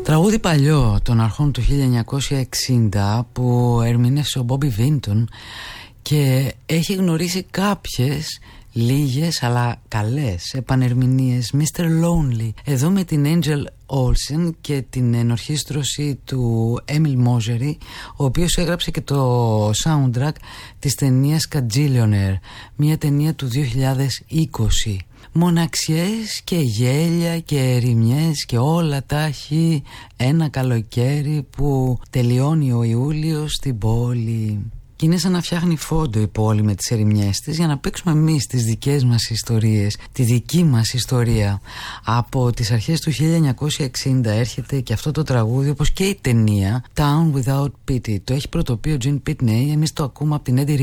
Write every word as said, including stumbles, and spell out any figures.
Τραγούδι παλιό των αρχών του χίλια εννιακόσια εξήντα που ερμήνευσε ο Μπόμπι Βίντον και έχει γνωρίσει κάποιες λίγες αλλά καλές επανερμηνείες. μίστερ Lonely εδώ με την Angel Olsen και την ενορχήστρωση του Emil Mosery, ο οποίος έγραψε και το soundtrack της ταινίας Kajillionaire, μια ταινία του δύο χιλιάδες είκοσι. Μοναξιές και γέλια και ερημιές και όλα τα έχει ένα καλοκαίρι που τελειώνει ο Ιούλιος στην πόλη. Και είναι σαν να φτιάχνει φόντο η πόλη με τις ερημιές της για να παίξουμε εμείς τις δικές μας ιστορίες, τη δική μας ιστορία. Από τις αρχές του χίλια εννιακόσια εξήντα έρχεται και αυτό το τραγούδι, όπως και η ταινία Town Without Pity. Το έχει πρωτοποιεί ο Gene Pitney, εμείς το ακούμε από την Eddie